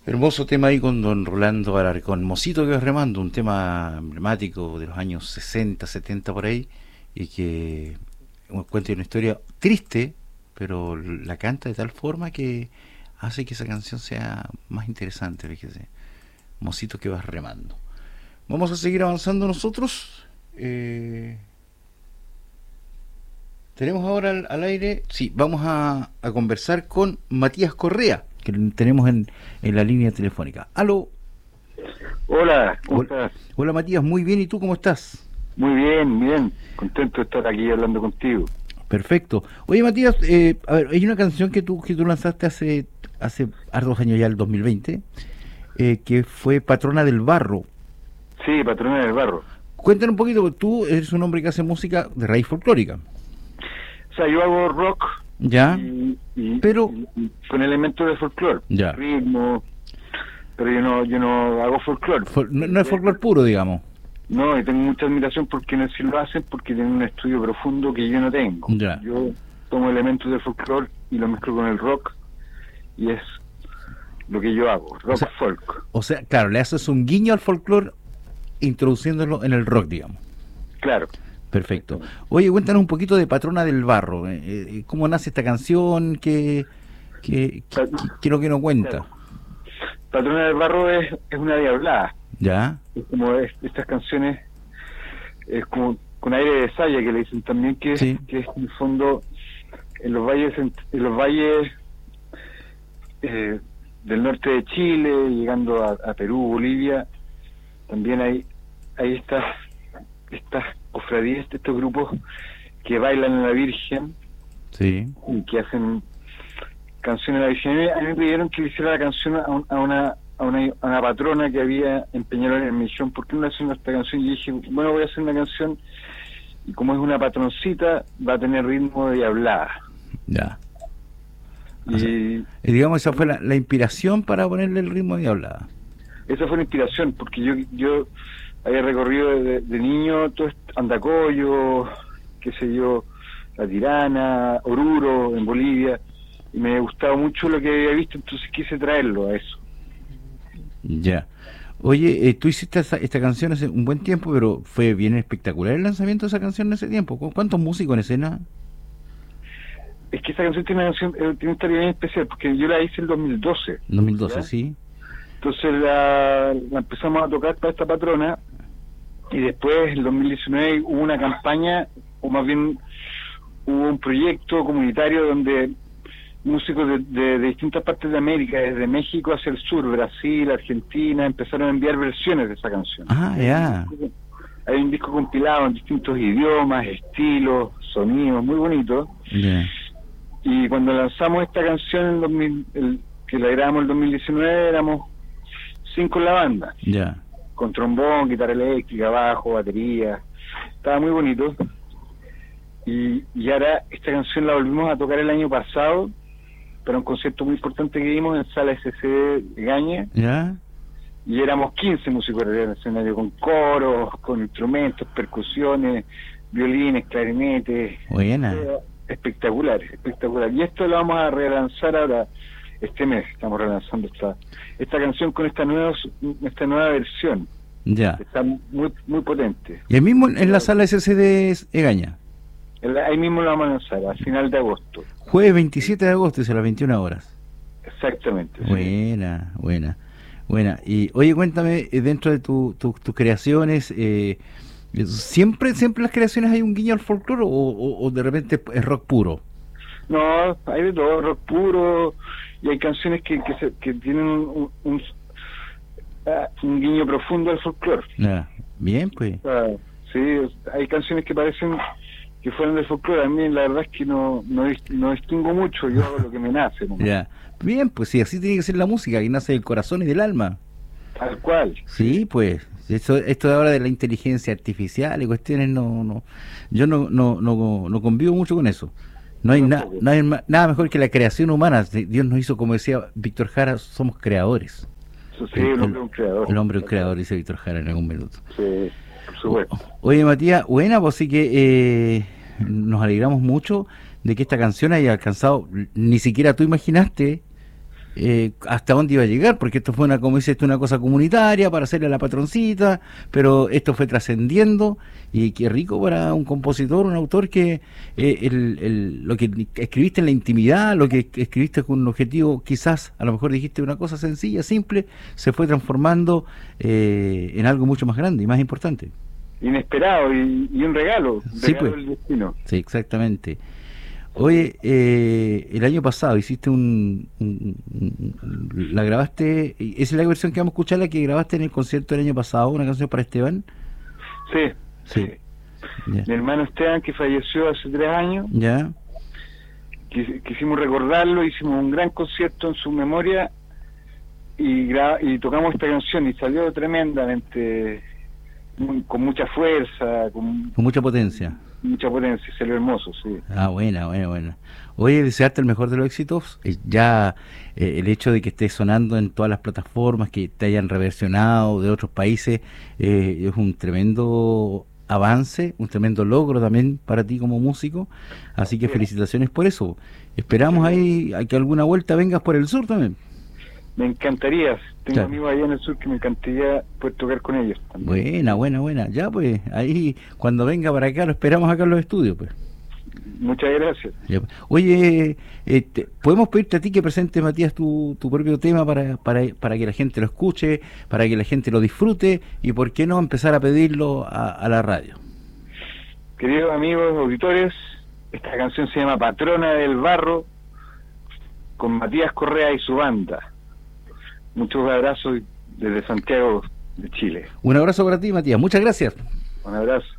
Hermoso tema ahí con don Rolando Alarcón. Mocito que vas remando, un tema emblemático de los años 60, 70 por ahí, y que cuenta una historia triste, pero la canta de tal forma que hace que esa canción sea más interesante, fíjese. Mocito que vas remando. Vamos a seguir avanzando nosotros. Tenemos ahora al aire, sí, vamos a conversar con Matías Correa, que tenemos en la línea telefónica. Aló. Hola, ¿cómo Hola, estás? hola Matías, muy bien, ¿y tú cómo estás? Muy bien, bien. Contento de estar aquí hablando contigo. Perfecto. Oye Matías, a ver, hay una canción que tú lanzaste hace hartos años ya, el 2020, que fue Patrona del Barro. Sí, Patrona del Barro. Cuéntanos un poquito, tú eres un hombre que hace música de raíz folclórica, O sea, yo hago rock ¿ya? y Pero, con elementos de folclore, ya, ritmo, pero yo no hago folclore. no es folclore puro, digamos. No, y tengo mucha admiración por quienes sí lo hacen porque tienen un estudio profundo que yo no tengo. Ya. Yo tomo elementos de folclore y lo mezclo con el rock y es lo que yo hago, rock folk. O sea, claro, le haces un guiño al folclore introduciéndolo en el rock, digamos. Claro. Perfecto. Oye, cuéntanos un poquito de Patrona del Barro. ¿Cómo nace esta canción? ¿Qué es lo que nos cuenta? Patrona del Barro es una diablada. ¿Ya? Es como estas canciones, es como con aire de saya que le dicen también, Sí. que es en el fondo en los valles, del norte de Chile, llegando a Perú, Bolivia, también hay estas cofradías, estos grupos que bailan a la Virgen Sí. y que hacen canciones a la Virgen. A mí me pidieron que le hiciera la canción a una patrona que había en Peñalolén, en Millón. ¿Por qué no haciendo esta canción? Y dije, bueno, voy a hacer una canción y como es una patroncita va a tener ritmo de hablada. Ya. O sea, Y digamos, esa fue la inspiración para ponerle el ritmo de hablada. esa fue la inspiración, porque yo había recorrido de niño todo Andacollo, qué sé yo, La Tirana, Oruro, en Bolivia, y me gustaba mucho lo que había visto, entonces quise traerlo a eso. Ya. Oye, tú hiciste esta canción hace un buen tiempo, pero fue bien espectacular el lanzamiento de esa canción en ese tiempo. ¿Cuántos músicos en escena? Es que esa canción tiene una historia bien especial, porque yo la hice en 2012. 2012, ¿ya? sí. Entonces la empezamos a tocar para esta patrona, y después, en 2019, hubo una campaña, o más bien hubo un proyecto comunitario donde músicos de distintas partes de América, desde México hacia el sur, Brasil, Argentina, empezaron a enviar versiones de esa canción. Ah, ya. Hay un disco compilado en distintos idiomas, estilos, sonidos, muy bonito. Ya. Y cuando lanzamos esta canción, que la grabamos en el 2019, éramos 5 en la banda, Ya. con trombón, guitarra eléctrica, bajo, batería. Estaba muy bonito. Y ahora esta canción la volvimos a tocar el año pasado para un concierto muy importante que dimos en Sala SC de Gaña, Ya. y éramos 15 músicos en el escenario, con coros, con instrumentos, percusiones, violines, clarinetes. Buena. Espectacular, espectacular. Y esto lo vamos a relanzar ahora, este mes estamos relanzando esta canción con esta nueva versión. Ya. Está muy muy potente. Y ahí mismo en la sala SC de Egaña. Ahí mismo lo vamos a lanzar, a final de agosto. Jueves 27 de agosto, es a las 21 horas. Exactamente. Sí. Buena, buena, buena. Y oye, cuéntame, dentro de tus creaciones, ¿siempre las creaciones hay un guiño al folclore o de repente es rock puro? No, hay de todo, rock puro, y hay canciones que tienen un guiño profundo al folclore. Ya. Bien, pues. Sí, hay canciones que parecen que fueron del folclore. A mí la verdad es que no distingo mucho, yo hago lo que me nace, ¿no? Ya. Bien, pues sí, así tiene que ser la música, que nace del corazón y del alma. Tal cual. Sí, pues. Esto de ahora de la inteligencia artificial y cuestiones, yo no convivo mucho con eso. No hay nada mejor que la creación humana. Dios nos hizo, como decía Víctor Jara, somos creadores. Sí, el hombre es un creador. El hombre es un creador, dice Víctor Jara en algún minuto. Sí, por supuesto. Oye, Matías, buena, pues sí que nos alegramos mucho de que esta canción haya alcanzado, ni siquiera tú imaginaste hasta dónde iba a llegar, porque esto fue como dices, una cosa comunitaria para hacerle a la patroncita, pero esto fue trascendiendo, y qué rico para un compositor, un autor, que lo que escribiste en la intimidad, lo que escribiste con un objetivo, quizás a lo mejor dijiste una cosa sencilla, simple, se fue transformando en algo mucho más grande y más importante. Inesperado y un regalo, Sí, pues. del destino. Sí, exactamente. Oye, el año pasado hiciste la grabaste, esa es la versión que vamos a escuchar, la que grabaste en el concierto del año pasado, una canción para Esteban. Sí, Sí. sí. Ya. Mi hermano Esteban, que falleció hace 3 años, Ya. quisimos recordarlo, hicimos un gran concierto en su memoria y tocamos esta canción y salió tremendamente, con mucha fuerza, Con mucha potencia. mucha potencia, salió hermoso, sí. Ah, buena. Oye, desearte el mejor de los éxitos. El hecho de que estés sonando en todas las plataformas, que te hayan reversionado de otros países, es un tremendo avance, un tremendo logro también para ti como músico. Así que felicitaciones por eso. Esperamos ahí a que alguna vuelta vengas por el sur también. Me encantaría, tengo Claro. amigos allá en el sur que me encantaría poder tocar con ellos también. Buena. Ya pues, ahí cuando venga para acá lo esperamos acá en los estudios, pues. Muchas gracias. Ya, pues. Oye, ¿podemos pedirte a ti que presentes, Matías, tu propio tema para que la gente lo escuche, para que la gente lo disfrute, y por qué no empezar a pedirlo a la radio? Queridos amigos auditores, esta canción se llama Patrona del Barro, con Matías Correa y su banda. Muchos abrazos desde Santiago de Chile. Un abrazo para ti, Matías. Muchas gracias. Un abrazo.